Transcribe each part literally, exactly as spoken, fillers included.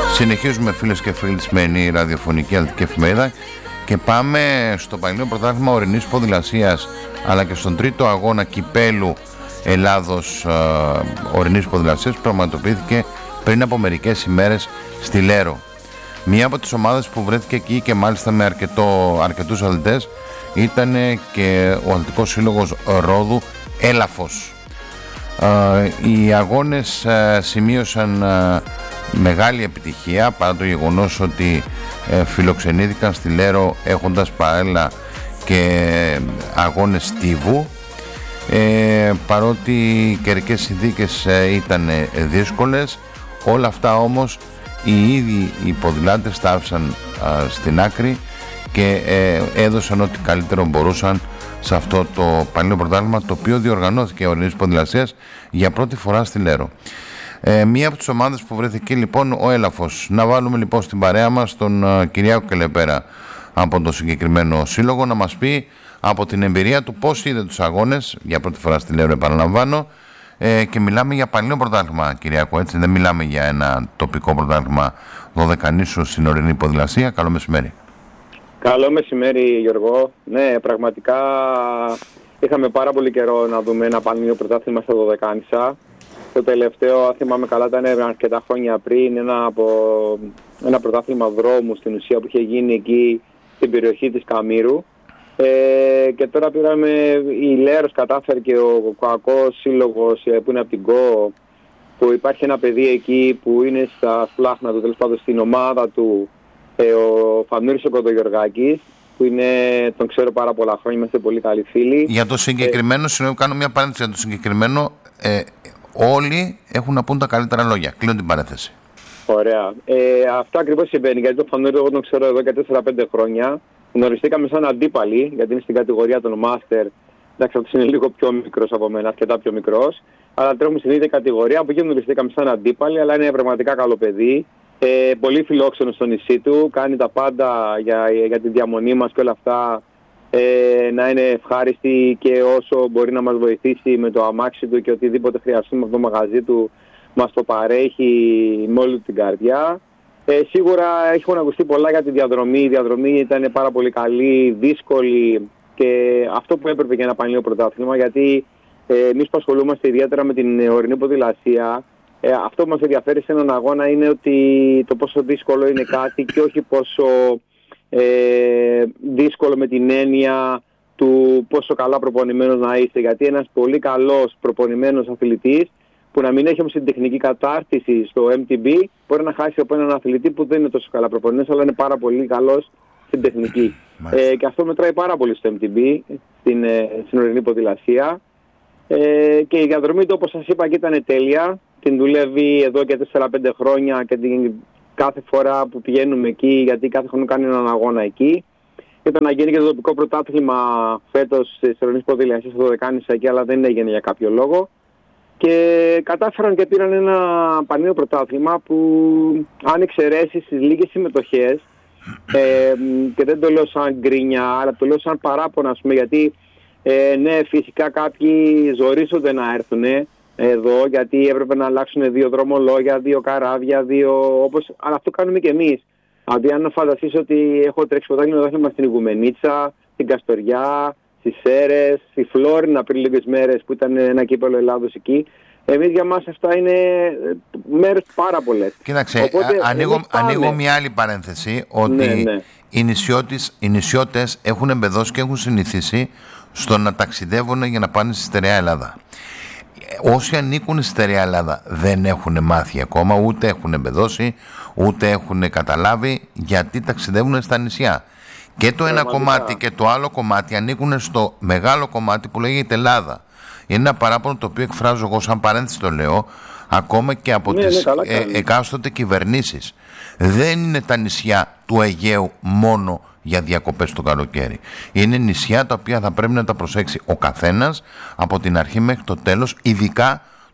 Συνεχίζουμε φίλες και φίλοι τη σημερινή ραδιοφωνική αθλητική εφημερίδα και πάμε στο Πανελλήνιο Πρωτάθλημα Ορεινής Ποδηλασίας, αλλά και στον τρίτο αγώνα κυπέλου Ελλάδος ε, Ορεινής Ποδηλασίας που πραγματοποιήθηκε πριν από μερικές ημέρες στη Λέρο. Μία από τις ομάδες που βρέθηκε εκεί και μάλιστα με αρκετό, αρκετούς αθλητές ήταν και ο Αθλητικός Σύλλογος Ρόδου Έλαφος. Ε, οι αγώνες ε, σημείωσαν ε, μεγάλη επιτυχία παρά το γεγονός ότι ε, φιλοξενήθηκαν στη Λέρο έχοντας παράλληλα και αγώνες στίβου, ε, παρότι οι καιρικές συνθήκες ε, ήταν ε, δύσκολες. Όλα αυτά όμως οι ίδιοι οι ποδηλάτες τα άφησαν ε, στην άκρη και ε, έδωσαν ό,τι καλύτερο μπορούσαν σε αυτό το Πανελλήνιο Πρωτάθλημα, το οποίο διοργανώθηκε Ορεινής Ποδηλασίας για πρώτη φορά στη Λέρο. Ε, μία από τις ομάδες που βρέθηκε λοιπόν ο Έλαφος. Να βάλουμε λοιπόν στην παρέα μας τον uh, Κυριάκο Κελεπέρα από το συγκεκριμένο σύλλογο να μας πει από την εμπειρία του πώς είδε τους αγώνες για πρώτη φορά στη Λέρο, επαναλαμβάνω, ε, και μιλάμε για Πανελλήνιο Πρωτάθλημα, Κυριάκο, έτσι, δεν μιλάμε για ένα τοπικό πρωτάθλημα δωδεκανήσου στην Ορεινή Ποδηλασία. Καλό μεσημέρι. Καλό μεσημέρι, Γιώργο. Ναι, πραγματικά είχαμε πάρα πολύ καιρό να δούμε ένα Πανελλήνιο Πρωτάθλημα στα Δωδεκάνησα. Το τελευταίο, αν θυμάμαι καλά, ήταν αρκετά χρόνια πριν, ένα, από, ένα πρωτάθλημα δρόμου στην ουσία που είχε γίνει εκεί στην περιοχή της Καμήρου. Ε, και τώρα πήραμε, η Λέρος κατάφερε και ο Κοακός Σύλλογος που είναι από την ΚΟ, που υπάρχει ένα παιδί εκεί που είναι στα Σπλάχνα του, τέλος πάντων στην ομάδα του, ε, ο Φανούρης ο Κοντογιοργάκης, που είναι, τον ξέρω πάρα πολλά χρόνια, είμαστε πολύ καλοί φίλοι. Για το συγκεκριμένο, ε, συγγνώμη, κάνω μια παρένθεση για το συγκεκριμένο. Ε, Όλοι έχουν να πούν τα καλύτερα λόγια. Κλείνω την παρέθεση. Ωραία. Ε, αυτό ακριβώς συμβαίνει. Γιατί το Φανούρη εγώ τον ξέρω εδώ και τέσσερα πέντε χρόνια. Γνωριστήκαμε σαν αντίπαλοι, γιατί είναι στην κατηγορία των Μάστερ. Εντάξει, αυτός είναι λίγο πιο μικρός από μένα, αρκετά πιο μικρός. Αλλά τρέχουμε στην ίδια κατηγορία. Από εκεί γνωριστήκαμε σαν αντίπαλοι, αλλά είναι πραγματικά καλό παιδί. Ε, πολύ φιλόξενο στο νησί του. Κάνει τα πάντα για, για τη διαμονή μας και όλα αυτά. Ε, να είναι ευχάριστη και όσο μπορεί να μας βοηθήσει με το αμάξι του και οτιδήποτε χρειαστούμε από το μαγαζί του μας το παρέχει με όλη την καρδιά. Ε, σίγουρα έχουν ακουστεί πολλά για τη διαδρομή. Η διαδρομή ήταν πάρα πολύ καλή, δύσκολη και αυτό που έπρεπε για ένα Πανελλήνιο Πρωτάθλημα, γιατί ε, εμείς που ασχολούμαστε ιδιαίτερα με την ορεινή ποδηλασία, ε, αυτό που μας ενδιαφέρει σε έναν αγώνα είναι ότι το πόσο δύσκολο είναι κάτι και όχι πόσο Ε, δύσκολο με την έννοια του πόσο καλά προπονημένος να είστε, γιατί ένας πολύ καλός προπονημένος αθλητής που να μην έχει όμως την τεχνική κατάρτιση στο εμ τι μπι μπορεί να χάσει από έναν αθλητή που δεν είναι τόσο καλά προπονημένος αλλά είναι πάρα πολύ καλός στην τεχνική. Ε, και αυτό μετράει πάρα πολύ στο εμ τι μπι, στην, ε, στην ορεινή ποδηλασία. Ε, και η διαδρομή του, όπως σας είπα, και ήταν τέλεια. Την δουλεύει εδώ και τέσσερα πέντε χρόνια και την κάθε φορά που πηγαίνουμε εκεί, γιατί κάθε χρόνο κάνει έναν αγώνα εκεί. Ήταν να γίνει και το τοπικό πρωτάθλημα φέτος της Ορεινής Ποδηλασίας στο Δωδεκάνησα εκεί, αλλά δεν έγινε για κάποιο λόγο. Και κατάφεραν και πήραν ένα Πανελλήνιο Πρωτάθλημα που, αν εξαιρέσεις τις λίγες συμμετοχές, ε, και δεν το λέω σαν γκρίνια, αλλά το λέω σαν παράπονα, ας πούμε, γιατί ε, ναι, φυσικά κάποιοι ζορίζονται να έρθουν εδώ, γιατί έπρεπε να αλλάξουν δύο δρομολόγια, δύο καράβια, δύο όπως, αλλά αυτό κάνουμε και εμείς. Αντί αν φανταστείς ότι έχω τρέξει πρωτάθλημα στην Ιγουμενίτσα, στην Καστοριά, στις Σέρρες, στη Φλόρινα πριν λίγες μέρες που ήταν ένα κύπελλο Ελλάδος εκεί. Εμείς για μας αυτά είναι μέρες πάρα πολλές. Κοίταξε, Οπότε, ανοίγω, ανοίγω μια άλλη παρένθεση, ότι ναι, ναι. Οι, νησιώτες, οι νησιώτες έχουν εμπεδώσει και έχουν συνηθίσει στο να ταξιδεύουν για να πάνε στη στερεά Ελλάδα. Όσοι ανήκουν στη στερεά Ελλάδα δεν έχουν μάθει ακόμα, ούτε έχουν εμπεδώσει, ούτε έχουν καταλάβει γιατί ταξιδεύουν στα νησιά. Και το ένα κομμάτι και το άλλο κομμάτι ανήκουν στο μεγάλο κομμάτι που λέγεται Ελλάδα. Είναι ένα παράπονο το οποίο εκφράζω εγώ, σαν παρένθεση το λέω, ακόμα και από ναι, τις ναι, ε, εκάστοτε κυβερνήσεις. Δεν είναι τα νησιά του Αιγαίου μόνο για διακοπές το καλοκαίρι. Είναι νησιά τα οποία θα πρέπει να τα προσέξει ο καθένας από την αρχή μέχρι το τέλος, ειδικά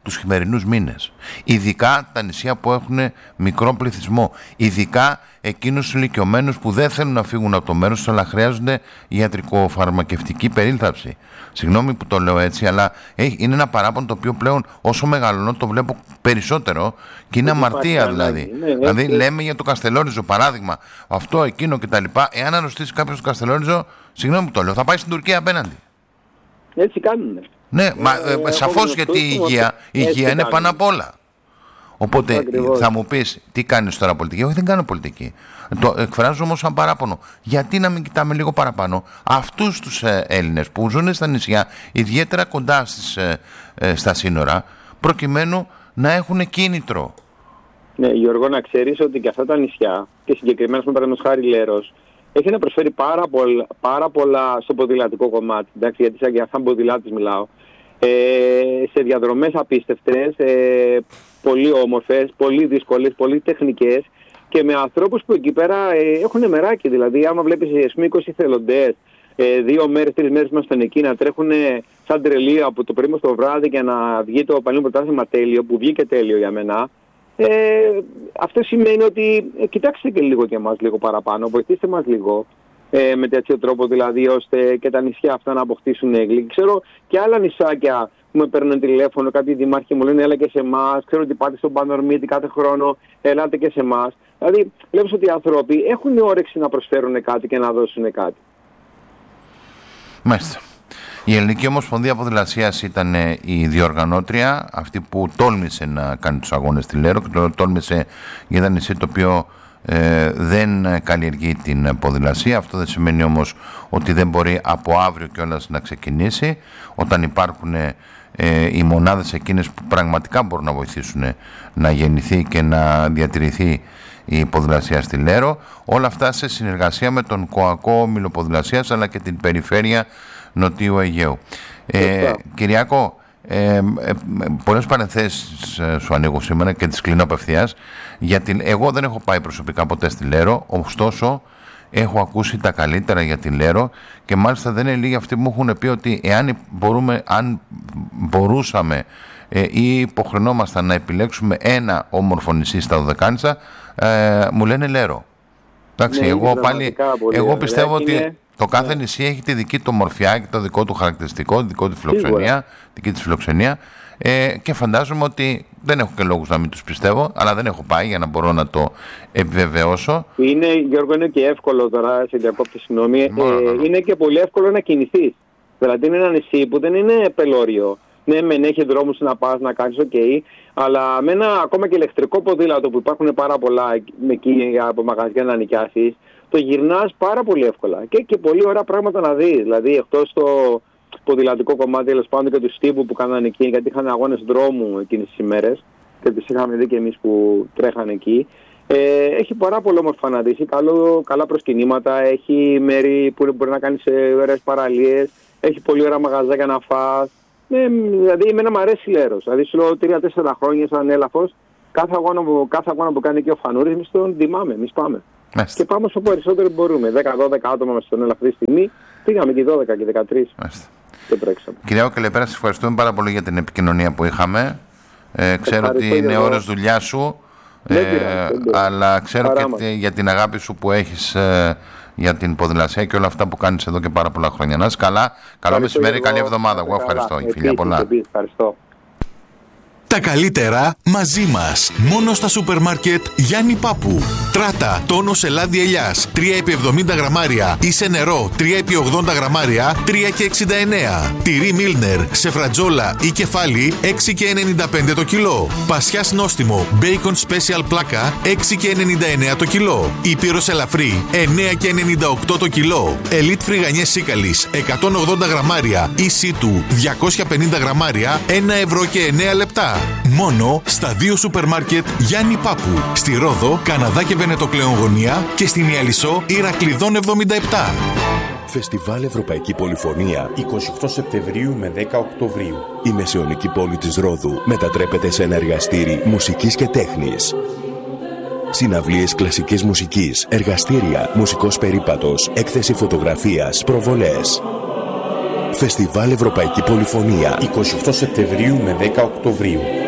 τους χειμερινούς μήνες. Ειδικά τα νησιά που έχουν μικρό πληθυσμό. Ειδικά εκείνους τους ηλικιωμένους που δεν θέλουν να φύγουν από το μέρος τους, αλλά χρειάζονται ιατρικοφαρμακευτική περίληψη. Συγγνώμη που το λέω έτσι, αλλά είναι ένα παράπονο το οποίο πλέον όσο μεγαλώνω το βλέπω περισσότερο και είναι αμαρτία δηλαδή. Ναι, δηλαδή έτσι. Λέμε για το Καστελόριζο παράδειγμα, αυτό, εκείνο κτλ. Εάν αρρωστήσει κάποιος στο Καστελόριζο, συγγνώμη που το λέω, θα πάει στην Τουρκία απέναντι. Έτσι κάνουν. Ναι, ε, μα, ε, ε, σαφώς γιατί η υγεία, η υγεία είναι πάνω απ' όλα. Οπότε ακριβώς. Θα μου πεις, τι κάνεις τώρα πολιτική? Όχι, δεν κάνω πολιτική. Το εκφράζω όμως σαν παράπονο. Γιατί να μην κοιτάμε λίγο παραπάνω αυτούς τους ε, Έλληνες που ζουν στα νησιά, ιδιαίτερα κοντά στις, ε, ε, στα σύνορα, προκειμένου να έχουν κίνητρο. Ναι, Γιώργο, να ξέρεις ότι και αυτά τα νησιά, και συγκεκριμένα με παραδείγματος χάρη Λέρος, έχει να προσφέρει πάρα πολλά, πάρα πολλά στο ποδηλατικό κομμάτι. Εντάξει, γιατί σαν και αυτά ποδηλάτες μιλάω. Ε, σε διαδρομές απίστευτες, ε, πολύ όμορφες, πολύ δύσκολες, πολύ τεχνικές και με ανθρώπους που εκεί πέρα ε, έχουν μεράκι. Δηλαδή, άμα βλέπεις είκοσι θελοντές, ε, δύο μέρες, τρεις μέρες μας στον εκεί να τρέχουν σαν τρελή από το πρωί στο βράδυ για να βγει το Πανελλήνιο Πρωτάθλημα τέλειο, που βγήκε τέλειο για μένα. Ε, αυτό σημαίνει ότι ε, κοιτάξτε και λίγο και εμάς λίγο παραπάνω, βοηθήστε μας λίγο. Ε, με τέτοιο τρόπο δηλαδή ώστε και τα νησιά αυτά να αποκτήσουν έγκλη. Ξέρω και άλλα νησάκια που με παίρνουν τηλέφωνο, κάποιοι δημάρχοι μου λένε έλα και σε εμάς. Ξέρω ότι πάτε στον Πανορμίτη κάθε χρόνο, ελάτε και σε εμάς. Δηλαδή βλέπεις ότι οι άνθρωποι έχουν όρεξη να προσφέρουν κάτι και να δώσουν κάτι. Μάλιστα. Η Ελληνική Ομοσπονδία Ποδηλασίας ήταν η διοργανώτρια, αυτή που τόλμησε να κάνει τους αγώνες στη Λέρο και το τόλμησε για ένα νησί το οποίο Ε, δεν καλλιεργεί την ποδηλασία. Αυτό δεν σημαίνει όμως ότι δεν μπορεί από αύριο κιόλας να ξεκινήσει, όταν υπάρχουν ε, οι μονάδες εκείνες που πραγματικά μπορούν να βοηθήσουν να γεννηθεί και να διατηρηθεί η ποδηλασία στη Λέρο. Όλα αυτά σε συνεργασία με τον ΚΟΑΚΟ Μιλοποδηλασίας αλλά και την Περιφέρεια Νοτιού Αιγαίου. ε, Κυριάκο, Ε, ε, πολλές παρενθέσεις ε, σου ανοίγω σήμερα και τις κλείνω απευθείας. Γιατί εγώ δεν έχω πάει προσωπικά ποτέ στη Λέρο, ωστόσο έχω ακούσει τα καλύτερα για τη Λέρο και μάλιστα δεν είναι λίγοι αυτοί που μου έχουν πει ότι εάν μπορούμε, αν μπορούσαμε ε, ή υποχρεωνόμασταν να επιλέξουμε ένα όμορφο νησί στα Δωδεκάνησα, ε, μου λένε Λέρο. Εντάξει, ναι, εγώ πάλι εγώ πιστεύω ότι είναι... το κάθε ναι. νησί έχει τη δική του μορφιά και το δικό του χαρακτηριστικό, τη δικό του φιλοξενία, δική της φιλοξενία ε, και φαντάζομαι ότι δεν έχω και λόγους να μην τους πιστεύω, αλλά δεν έχω πάει για να μπορώ να το επιβεβαιώσω. Είναι, Γιώργο, είναι και εύκολο τώρα, σε διακόπτη συγγνώμη, ε, είναι και πολύ εύκολο να κινηθείς. Δηλαδή είναι ένα νησί που δεν είναι πελώριο. Ναι, μεν έχει δρόμους να πας, να κάνεις, οκ, okay, αλλά με ένα ακόμα και ηλεκτρικό ποδήλατο που υπάρχουν πάρα πολλά εκεί από μαγαζιά να νοικιάσεις, το γυρνάς πάρα πολύ εύκολα και, και πολύ ωραία πράγματα να δεις. Δηλαδή, εκτός το ποδηλατικό κομμάτι, τέλος πάντων και του στίβου που κάνανε εκεί, γιατί είχαν αγώνες δρόμου εκείνες τις ημέρες και τις είχαμε δει και εμείς που τρέχανε εκεί. Ε, έχει πάρα πολύ όμορφα να δεις, καλό, καλά προσκυνήματα, έχει μέρη που μπορεί να κάνεις ωραίες παραλίες, έχει πολύ ωραία μαγαζάκια να φας. Ναι, δηλαδή, εμένα μου αρέσει η Λέρος. Δηλαδή, σου λέω τρία τέσσερα χρόνια σαν έλαφος, κάθε αγώνα που, κάθε αγώνα που κάνει και ο Φανούρης, εμείς τον τιμάμε, εμείς πάμε. Μάλιστα. Και πάμε όσο περισσότερο μπορούμε. δέκα δώδεκα άτομα μας στον έλα αυτή τη στιγμή, πήγαμε και δώδεκα και δεκατρείς. Μάλιστα. Και τρέξαμε. Κυρία Καλεπέρα, σας ευχαριστούμε πάρα πολύ για την επικοινωνία που είχαμε. Ε, ξέρω ότι είναι ώρες δουλειά σου, ε, αλλά ξέρω Παρά και μας. για την αγάπη σου που έχεις ε, για την ποδηλασία και όλα αυτά που κάνεις εδώ και πάρα πολλά χρόνια. Να είσαι καλά, καλό μεσημέρι, καλή εβδομάδα. Εγώ ευχαριστώ. Φιλιά πολλά. Ευχαριστώ. Τα καλύτερα μαζί μας. Μόνο στα σούπερ μάρκετ Γιάννη Πάπου. Τράτα, τόνος ελάδι ελιάς τρία επί εβδομήντα γραμμάρια ή σε νερό τρία επί ογδόντα γραμμάρια τρία και εξήντα εννέα. Τυρί Μίλνερ σε φρατζόλα ή κεφάλι έξι και ενενήντα πέντε το κιλό. Πασιάς νόστιμο Bacon Special πλάκα έξι και ενενήντα εννέα το κιλό. Ήπειρος ελαφρύ εννέα και ενενήντα οκτώ το κιλό. Ελίτ φρυγανιές σίκαλης εκατόν ογδόντα γραμμάρια ή σίτου διακόσια πενήντα γραμμάρια ένα ευρώ και εννέα λεπτά. Μόνο στα δύο σούπερ μάρκετ Γιάννη Πάπου. Στη Ρόδο, Καναδά και Βενετοκλέον Γωνία και στην Ιαλισσό Ηρακλειδών εβδομήντα επτά. Φεστιβάλ Ευρωπαϊκή Πολυφωνία εικοστή ογδόη Σεπτεμβρίου με δέκα Οκτωβρίου. Η μεσαιωνική πόλη της Ρόδου μετατρέπεται σε ένα εργαστήρι μουσικής και τέχνης. Συναυλίες κλασικής μουσικής, εργαστήρια, μουσικός περίπατος, έκθεση φωτογραφίας, προβολές. Φεστιβάλ Ευρωπαϊκή Πολυφωνία εικοστή ογδόη Σεπτεμβρίου με δέκα Οκτωβρίου.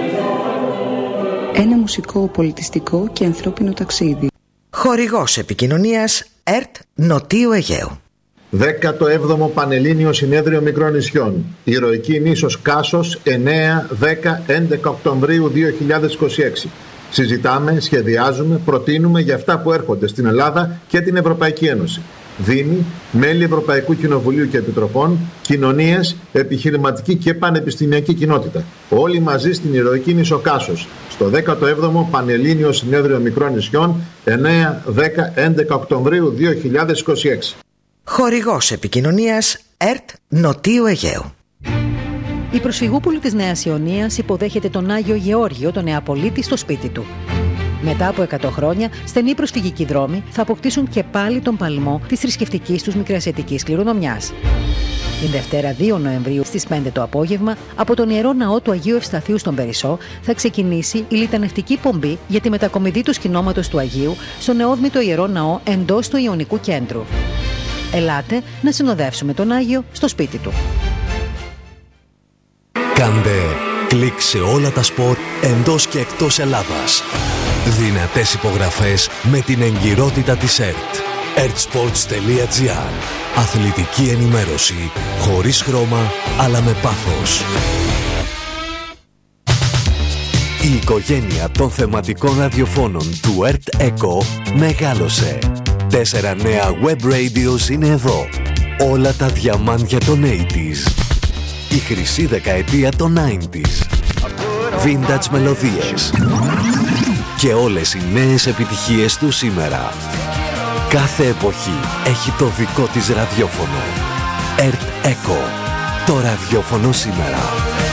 Ένα μουσικό, πολιτιστικό και ανθρώπινο ταξίδι. Χορηγός επικοινωνίας ΕΡΤ Νοτίου Αιγαίου. δέκατο έβδομο Πανελλήνιο Συνέδριο Μικρών Νησιών. Ηρωική νήσος Κάσος, εννέα, δέκα, έντεκα Οκτωβρίου δύο χιλιάδες είκοσι έξι. Συζητάμε, σχεδιάζουμε, προτείνουμε για αυτά που έρχονται στην Ελλάδα και την Ευρωπαϊκή Ένωση. Δήμοι, μέλη Ευρωπαϊκού Κοινοβουλίου και Επιτροπών, κοινωνίες, επιχειρηματική και πανεπιστημιακή κοινότητα. Όλοι μαζί στην ηρωική νήσο Κάσος, στο δέκατο έβδομο Πανελλήνιο Συνέδριο Μικρών Νησιών, εννέα, δέκα, έντεκα Οκτωβρίου δύο χιλιάδες είκοσι έξι. Χορηγός επικοινωνίας ΕΡΤ Νοτίου Αιγαίου. Η προσφυγούπολη της Νέας Ιωνίας υποδέχεται τον Άγιο Γεώργιο, τον Νεαπολίτη, στο σπίτι του. Μετά από εκατό χρόνια, στενοί προσφυγικοί δρόμοι θα αποκτήσουν και πάλι τον παλμό της θρησκευτικής τους μικρασιατικής κληρονομιάς. Την Δευτέρα δύο Νοεμβρίου στις πέντε το απόγευμα, από τον Ιερό Ναό του Αγίου Ευσταθείου στον Περισσό, θα ξεκινήσει η λιτανευτική πομπή για τη μετακομιδή του σκηνώματος του Αγίου στο νεόδμητο Ιερό Ναό εντός του Ιωνικού Κέντρου. Ελάτε να συνοδεύσουμε τον Άγιο στο σπίτι του. Κάντε κλικ σε όλα τα σπορ εντός και εκτός Ελλάδας. Δυνατές υπογραφές με την εγκυρότητα της ΕΡΤ. ερτ-σπορτς τελεία τζι άρ. Αθλητική ενημέρωση χωρίς χρώμα αλλά με πάθος. Η οικογένεια των θεματικών ραδιοφώνων του ΕΡΤ Echo μεγάλωσε. Τέσσερα νέα web radios είναι εδώ. Όλα τα διαμάντια των ογδόντα. Η χρυσή δεκαετία των ενενήντα. Vintage μελωδίες. Και όλες οι νέες επιτυχίες του σήμερα. Κάθε εποχή έχει το δικό της ραδιόφωνο. ΕΡΤ Echo. Το ραδιόφωνο σήμερα.